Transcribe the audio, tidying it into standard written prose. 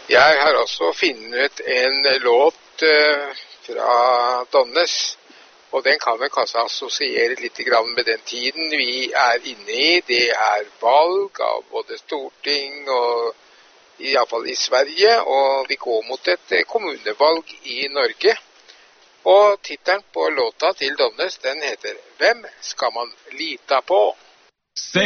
Jeg har også funnet en låt fra Donnes, og den kan vel kanskje assosiere litt grann med den tiden vi er inne i. Det er valg av både storting og i alle fall i Sverige, og vi går mot et kommunevalg i Norge. Og titelen på låta til Donnes, den heter «Hvem skal man lita på?»